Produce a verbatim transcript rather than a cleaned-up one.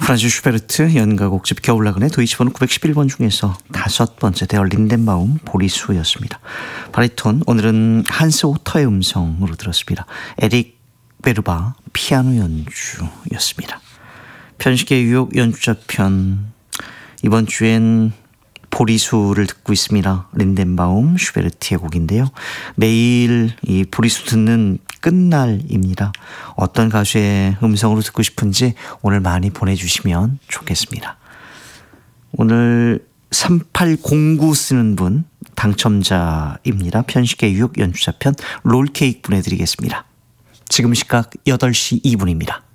프란츠 슈베르트 연가곡집 겨울나그네 도이치번호 구백십일 번 중에서 다섯 번째 데어 린덴바움 보리수였습니다. 바리톤 오늘은 한스 오터의 음성으로 들었습니다. 에릭 베르바 피아노 연주였습니다. 편식의 유혹 연주자편 이번 주엔 보리수를 듣고 있습니다. 린덴바움 슈베르트의 곡인데요. 내일 이 보리수 듣는 끝날입니다. 어떤 가수의 음성으로 듣고 싶은지 오늘 많이 보내주시면 좋겠습니다. 오늘 삼팔공구 쓰는 분 당첨자입니다. 편식의 유혹 연주자편 롤케이크 보내드리겠습니다. 지금 시각 여덟 시 이 분입니다.